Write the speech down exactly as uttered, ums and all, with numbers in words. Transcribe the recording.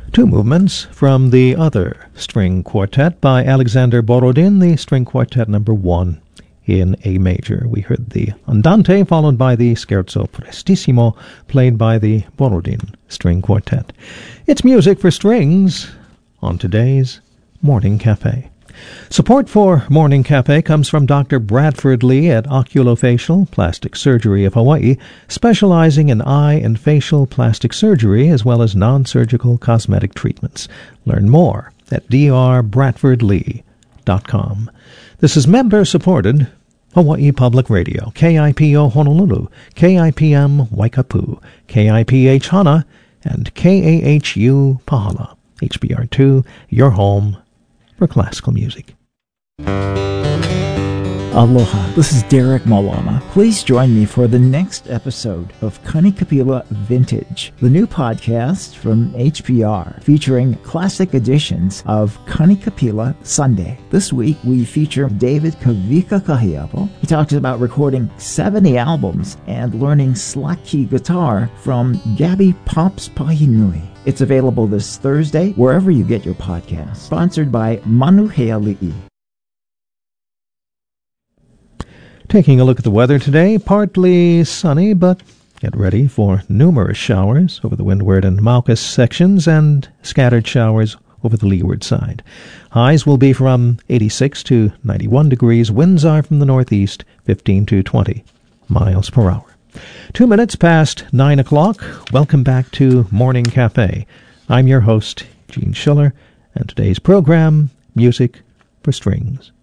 Two movements from the other string quartet by Alexander Borodin, the string quartet number one in A major. We heard the Andante followed by the Scherzo Prestissimo played by the Borodin string quartet. It's music for strings on today's Morning Cafe. Support for Morning Cafe comes from Doctor Bradford Lee at Oculofacial Plastic Surgery of Hawaii, specializing in eye and facial plastic surgery as well as non-surgical cosmetic treatments. Learn more at d r bradford lee dot com. This is member-supported Hawaii Public Radio, K I P O Honolulu, K I P M Waikapu, K I P H Hana, and K A H U Pahala. H B R two, your home for classical music. Aloha, this is Derek Malama. Please join me for the next episode of Kanikapila Vintage, the new podcast from H B R featuring classic editions of Kanikapila Sunday. This week we feature David Kavika Kahiapo. He talks about recording seventy albums and learning slack key guitar from Gabby Pops Pahinui. It's available this Thursday wherever you get your podcasts. Sponsored by Manuheali'i. Taking a look at the weather today, partly sunny, but get ready for numerous showers over the windward and Maukas sections and scattered showers over the leeward side. Highs will be from eighty-six to ninety-one degrees. Winds are from the northeast, fifteen to twenty miles per hour. Two minutes past nine o'clock. Welcome back to Morning Cafe. I'm your host, Gene Schiller, and today's program, Music for Strings.